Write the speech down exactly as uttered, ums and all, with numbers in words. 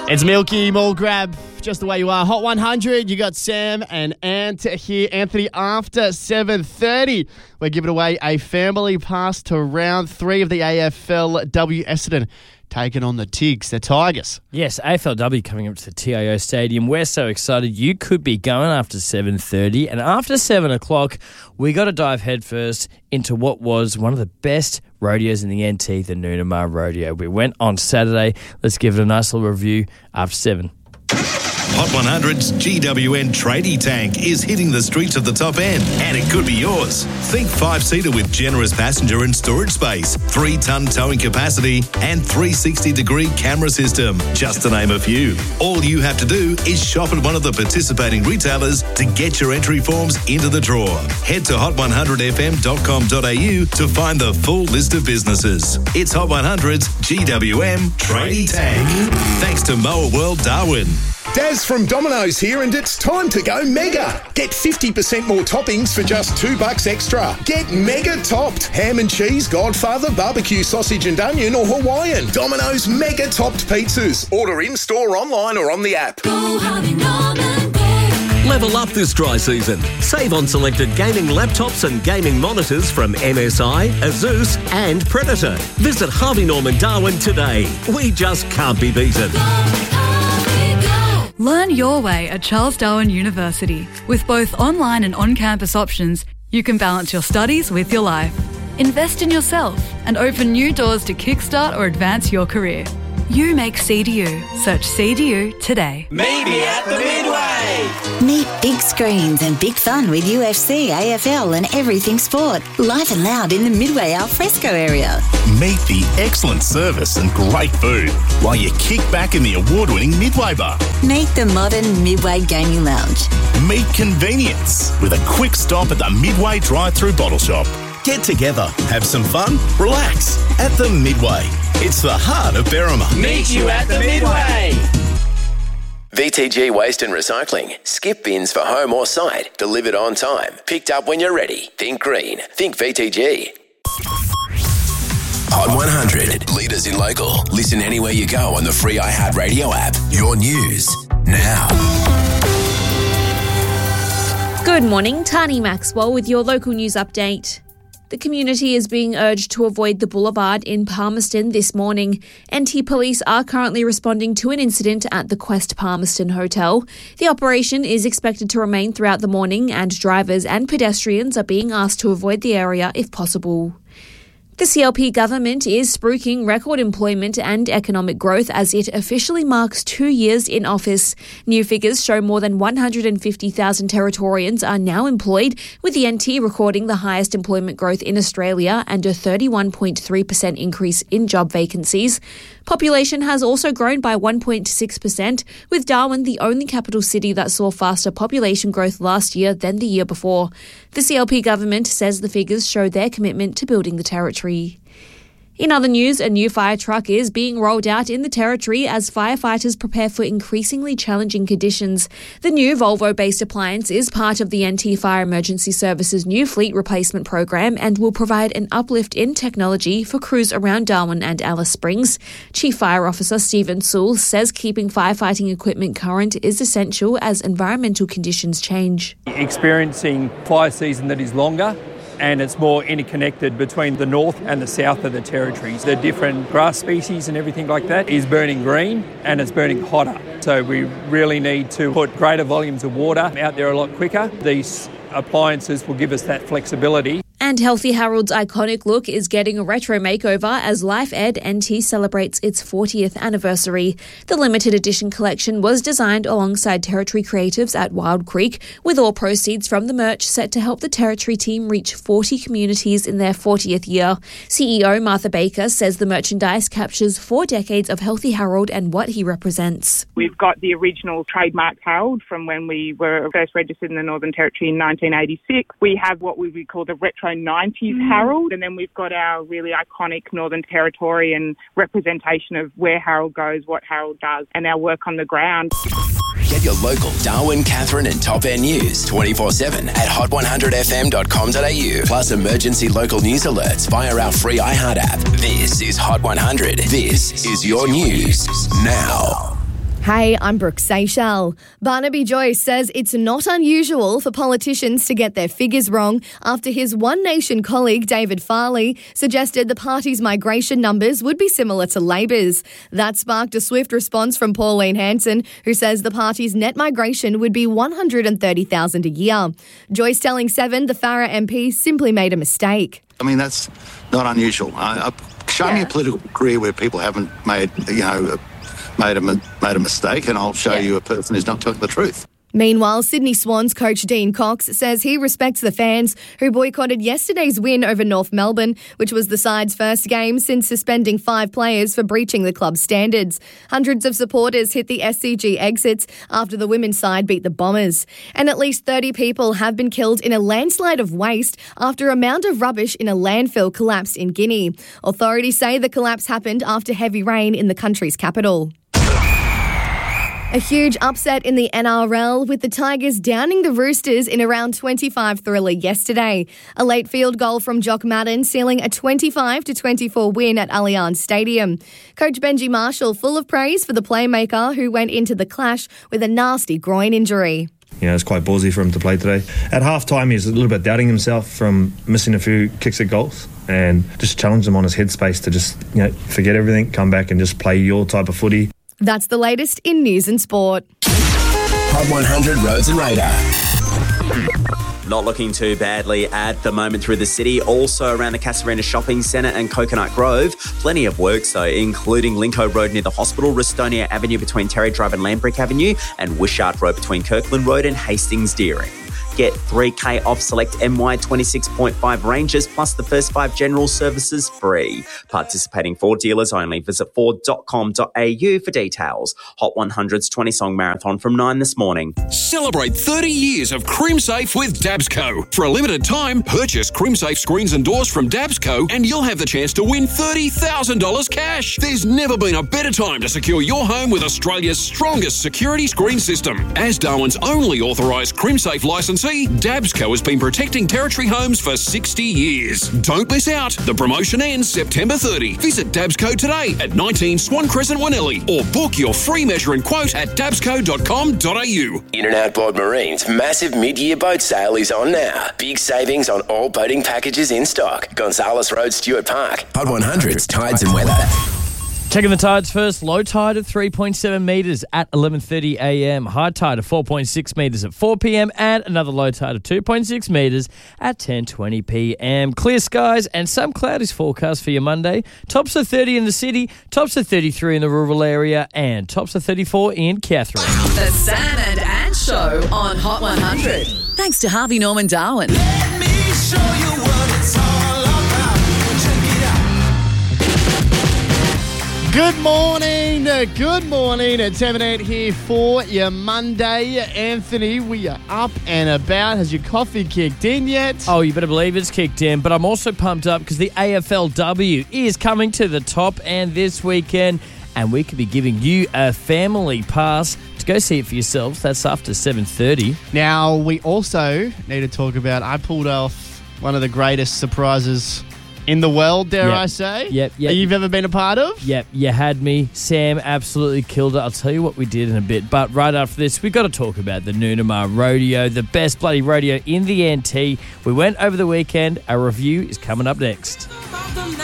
It's Milky Mall Grab, just the way you are. Hot one hundred, you got Sam and Ant here. Anthony, after seven thirty, we're giving away a family pass to round three of the A F L W Essendon, taking on the Tigs, the Tigers. Yes, A F L W coming up to the T I O Stadium. We're so excited. You could be going after seven thirty. And after seven o'clock, we got to dive headfirst into what was one of the best rodeos in the N T, the Noonamar Rodeo. We went on Saturday. Let's give it a nice little review after seven. Hot one hundred's G W N Tradie Tank is hitting the streets of the top end, and it could be yours. Think five-seater with generous passenger and storage space, three-ton towing capacity, and three sixty degree camera system, just to name a few. All you have to do is shop at one of the participating retailers to get your entry forms into the draw. Head to hot one hundred f m dot com dot a u to find the full list of businesses. It's Hot one hundred's G W M Tradie Tank. Thanks to Mower World Darwin. Daz from Domino's here, and it's time to go mega. Get fifty percent more toppings for just two bucks extra. Get mega topped. Ham and cheese, Godfather, barbecue sausage and onion, or Hawaiian. Domino's mega topped pizzas. Order in store, online or on the app. Go Harvey Norman, go. Level up this dry season. Save on selected gaming laptops and gaming monitors from M S I, Asus and Predator. Visit Harvey Norman Darwin today. We just can't be beaten. Learn your way at Charles Darwin University. With both online and on-campus options, you can balance your studies with your life. Invest in yourself and open new doors to kickstart or advance your career. You make C D U. Search C D U today. Maybe at the Midway. Meet big screens and big fun with U F C, A F L and everything sport. Live and loud in the Midway alfresco area. Meet the excellent service and great food while you kick back in the award-winning Midway bar. Meet the modern Midway Gaming Lounge. Meet convenience with a quick stop at the Midway drive-through bottle shop. Get together, have some fun, relax at the Midway. It's the heart of Berrima. Meet you at the Midway. V T G Waste and Recycling. Skip bins for home or site. Delivered on time. Picked up when you're ready. Think green. Think V T G. Hot one hundred. Leaders in local. Listen anywhere you go on the free iHeartRadio app. Your news now. Good morning. Tani Maxwell with your local news update. The community is being urged to avoid the boulevard in Palmerston this morning. N T Police are currently responding to an incident at the Quest Palmerston Hotel. The operation is expected to remain throughout the morning, and drivers and pedestrians are being asked to avoid the area if possible. The C L P government is spruiking record employment and economic growth as it officially marks two years in office. New figures show more than one hundred fifty thousand Territorians are now employed, with the N T recording the highest employment growth in Australia and a thirty-one point three percent increase in job vacancies. Population has also grown by one point six percent, with Darwin the only capital city that saw faster population growth last year than the year before. The C L P government says the figures show their commitment to building the Territory. In other news, a new fire truck is being rolled out in the Territory as firefighters prepare for increasingly challenging conditions. The new Volvo-based appliance is part of the N T Fire Emergency Services new fleet replacement program and will provide an uplift in technology for crews around Darwin and Alice Springs. Chief Fire Officer Stephen Sewell says keeping firefighting equipment current is essential as environmental conditions change. Experiencing fire season that is longer, and it's more interconnected between the north and the south of the territories. The different grass species and everything like that is burning green and it's burning hotter. So we really need to put greater volumes of water out there a lot quicker. These appliances will give us that flexibility. And Healthy Harold's iconic look is getting a retro makeover as Life Ed N T celebrates its fortieth anniversary. The limited edition collection was designed alongside Territory creatives at Wild Creek, with all proceeds from the merch set to help the Territory team reach forty communities in their fortieth year. C E O Martha Baker says the merchandise captures four decades of Healthy Harold and what he represents. We've got the original trademark Harold from when we were first registered in the Northern Territory in nineteen eighty-six. We have what we would call the retro nineties mm. Harold, and then we've got our really iconic Northern Territorian representation of where Harold goes, what Harold does, and our work on the ground. Get your local Darwin, Katherine and Top End news twenty-four seven at hot one hundred f m dot com dot a u, plus emergency local news alerts via our free iHeart app. This is Hot one hundred. This is your news now. Hey, I'm Brooke Seychelles. Barnaby Joyce says it's not unusual for politicians to get their figures wrong after his One Nation colleague David Farley suggested the party's migration numbers would be similar to Labor's. That sparked a swift response from Pauline Hanson, who says the party's net migration would be one hundred thirty thousand a year. Joyce telling Seven the Farrer M P simply made a mistake. I mean, that's not unusual. I, I, show yeah. me a political career where people haven't made, you know, made a, made a mistake, and I'll show yeah. you a person who's not telling the truth. Meanwhile, Sydney Swans coach Dean Cox says he respects the fans who boycotted yesterday's win over North Melbourne, which was the side's first game since suspending five players for breaching the club's standards. Hundreds of supporters hit the S C G exits after the women's side beat the Bombers. And at least thirty people have been killed in a landslide of waste after a mound of rubbish in a landfill collapsed in Guinea. Authorities say the collapse happened after heavy rain in the country's capital. A huge upset in the N R L with the Tigers downing the Roosters in a round twenty-five thriller yesterday. A late field goal from Jock Madden sealing a twenty-five to twenty-four win at Allianz Stadium. Coach Benji Marshall full of praise for the playmaker who went into the clash with a nasty groin injury. You know, it's quite ballsy for him to play today. At half-time, he was a little bit doubting himself from missing a few kicks at goals, and just challenged him on his headspace to just, you know, forget everything, come back and just play your type of footy. That's the latest in news and sport. Hot one hundred Roads and Radar. Not looking too badly at the moment through the city. Also around the Casuarina Shopping Centre and Coconut Grove. Plenty of works though, including Lincoln Road near the hospital, Ristonia Avenue between Terry Drive and Lambrick Avenue, and Wishart Road between Kirkland Road and Hastings Deering. Get three K off select M Y twenty-six point five ranges plus the first five general services free. Participating Ford dealers only. Visit ford dot com dot a u for details. Hot one hundred's twenty song marathon from nine this morning. Celebrate thirty years of CrimSafe with Dabsco. For a limited time, purchase CrimSafe screens and doors from Dabsco and you'll have the chance to win thirty thousand dollars cash. There's never been a better time to secure your home with Australia's strongest security screen system. As Darwin's only authorised CrimSafe licensee, Dabsco has been protecting Territory homes for sixty years. Don't miss out. The promotion ends September thirtieth. Visit Dabsco today at nineteen Swan Crescent, Wanelli, or book your free measure and quote at dabsco dot com dot a u. In and Outboard Marine's massive mid-year boat sale is on now. Big savings on all boating packages in stock. Gonzales Road, Stuart Park. Hot one hundred's Tides and Weather. Checking the tides first. Low tide of three point seven metres at eleven thirty a m. High tide of four point six metres at four p m. And another low tide of two point six metres at ten twenty p m. Clear skies and some cloud is forecast for your Monday. Tops of thirty in the city, tops of thirty-three in the rural area, and tops of thirty-four in Catherine. The Sam and Ann Show on Hot one hundred. Thanks to Harvey Norman Darwin. Let me show you what it's all about. Check it out. Good morning, good morning. It's seven eight here for your Monday. Anthony, we are up and about. Has your coffee kicked in yet? Oh, you better believe it's kicked in. But I'm also pumped up because the A F L W is coming to the top end this weekend, and we could be giving you a family pass to go see it for yourselves. That's after seven thirty. Now, we also need to talk about, I pulled off one of the greatest surprises in the world, dare Yep. I say? Yep, yep. That you've ever been a part of? Yep, you had me. Sam absolutely killed it. I'll tell you what we did in a bit. But right after this, we've got to talk about the Noonamar Rodeo, the best bloody rodeo in the N T. We went over the weekend. Our review is coming up next.